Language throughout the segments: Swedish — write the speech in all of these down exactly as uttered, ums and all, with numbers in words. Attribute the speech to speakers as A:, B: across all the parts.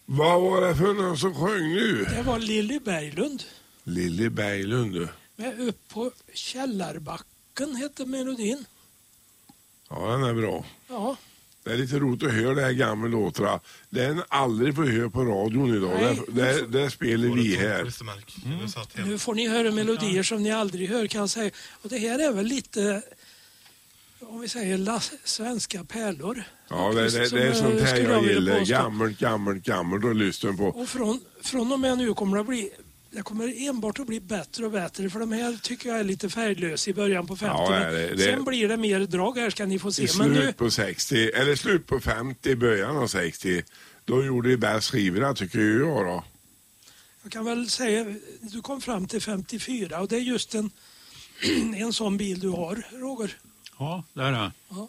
A: Vad var det för någon som sjöng nu?
B: Det var Lilly Berglund.
A: Lilly Berglund, du.
B: Med upp på Källarbacken heter melodin.
A: Ja, den är bra.
B: Ja.
A: Det är lite roligt att höra det här gamla låtarna. Det är en aldrig får höra på radion idag.
B: Nej,
A: det, det, det spelar vi här.
B: Mm. Nu får ni höra melodier som ni aldrig hör, kan jag säga. Och det här är väl lite, om vi säger, las, svenska pärlor.
A: Ja, det, det, det är sånt här jag gillar. Gammalt, gammalt, gammalt att lyssna på.
B: Och från, från och med nu kommer det bli... Det kommer enbart att bli bättre och bättre, för de här tycker jag är lite färglösa i början på femtio. Ja, det, det, Sen blir det mer drag, här ska ni få se.
A: I slut
B: Men nu...
A: på sextio, eller slut på femtio, början av sextio, då gjorde det bäst skivorna, tycker jag då.
B: Jag kan väl säga, du kom fram till femtiofyra och det är just en, en sån bil du har, Roger.
C: Ja, det är det.
B: Ja.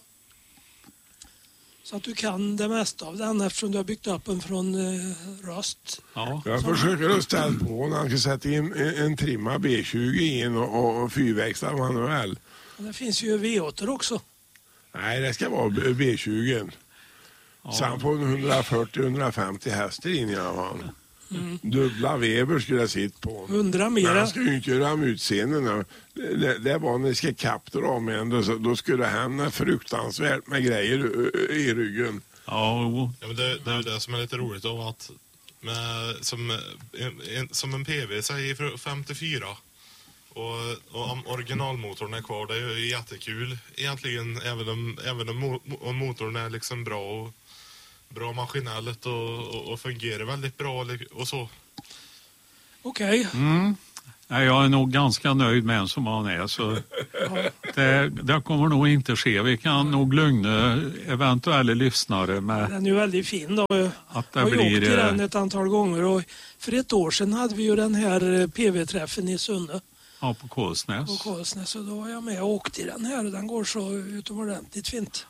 B: Så att du kan det mesta av den eftersom du har byggt upp den från eh, röst.
A: Ja. Jag försöker att ställa på när han kan sätta in en, en trimma B tjugo in och, och fyrväxlad manuell.
B: Och det finns ju V åtta också.
A: Nej, det ska vara B tjugo. Ja. Sen på hundrafyrtio till hundrafemtio hästar in i alla fall. Mm. Dubbla Weber skulle jag sitta på.
B: Hundra mera.
A: Men han ska ju inte göra om utseenden. Det, det var när jag ska kapta av med en, då, då skulle det hända fruktansvärt med grejer i ryggen.
C: Ja,
D: ja men det, det är det som är lite roligt då, att med, som, en, som en P V säger femtiofyra och, och originalmotorn är kvar, det är ju jättekul egentligen, även om, även om, om motorn är liksom bra och bra maskinellt och, och, och fungerar väldigt bra och så.
B: Okej. Okay.
C: Mm. Jag är nog ganska nöjd med en som han är, så det, det kommer nog inte ske. Vi kan nog lugna eventuella lyssnare med...
B: Den är ju väldigt fin då.
C: Att det
B: jag har
C: blir...
B: åkt i den ett antal gånger och för ett år sedan hade vi ju den här P V-träffen i Sunne.
C: Ja, på Kolsnäs.
B: På Kolsnäs, och då var jag med och åkte i den här och den går så utomordentligt fint.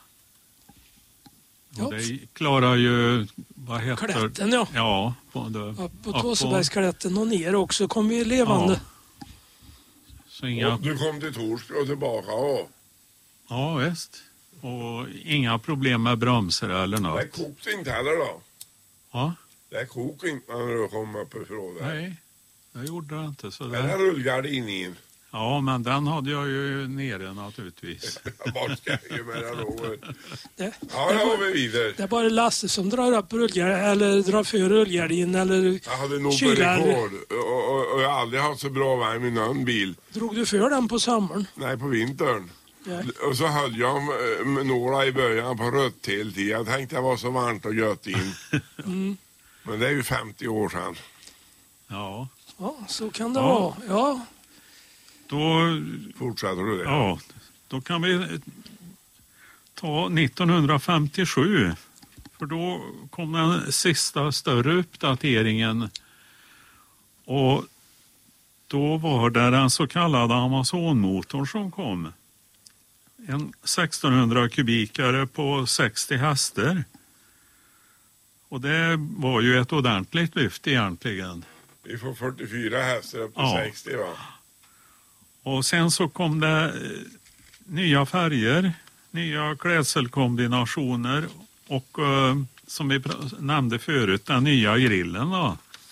C: Och det klarar ju, vad heter det?
B: Klätten, ja.
C: Ja, på, det,
B: ja, på Tåsebergsklätten och ner också kom vi levande. Ja.
C: Så inga...
A: Och du kom till Torsby och tillbaka och...
C: Ja, visst. Och inga problem med bromsar eller något.
A: Det kokte inte heller då?
C: Ja.
A: Det kokte inte när du kom upp ifrån där.
C: Nej, det gjorde det inte. Så
A: det är rullgardin in.
C: Ja, men den hade jag ju nere naturligtvis.
A: Vad ska jag med den då?
B: Det,
A: ja, det har vi vidare.
B: Det är bara Lasse som drar upp rullgardin eller drar för rullgardin eller
A: jag hade nog
B: kylar.
A: Rekord och, och, och jag har aldrig haft så bra värme i någon bil.
B: Drog du för den på sommaren?
A: Nej, på vintern.
B: Ja.
A: Och så höll jag med några i början på rött till tid. Jag tänkte det var så varmt och gött in. Mm. Men det är ju femtio år sedan.
C: Ja.
B: Ja, så kan det ja. vara. Ja.
C: Då
A: fortsätter du det.
C: Ja, då kan vi ta nittonhundrafemtiosju. För då kom den sista större uppdateringen. Och då var det den så kallade Amazon-motorn som kom. En sextonhundra kubikare på sextio hästar. Och det var ju ett ordentligt lyft egentligen.
A: Vi får fyrtiofyra hästar upp till ja. sextio, va?
C: Och sen så kom det nya färger, nya klädselkombinationer och eh, som vi nämnde förut, den nya grillen då.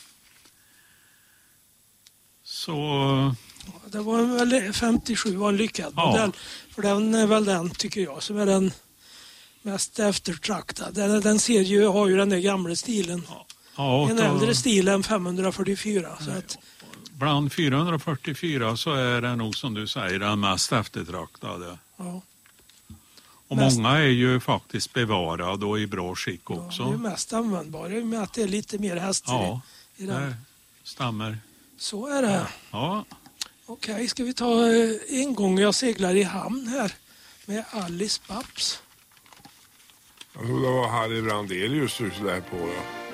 C: Så...
B: Det var väl femtiosju var en lyckad ja. modell. För den är väl den, tycker jag, som är den mest eftertraktad. Den, den ser ju, har ju den där gamla stilen. Ja. Ja, en äldre stil än femhundrafyrtiofyra. Så att...
C: Bland fyrahundrafyrtiofyra så är det nog som du säger den mest eftertraktade.
B: Ja.
C: Och mest... många är ju faktiskt bevarade och i bra skick också.
B: Ja, det är mest användbara med att det är lite mer hästar
C: ja,
B: i, i den.
C: Det stämmer.
B: Så är det.
C: Ja.
B: Okej, okay, ska vi ta en gång jag seglar i hamn här med Alice Babs.
A: Jag tror det var Harry Brandelius där på. Ja.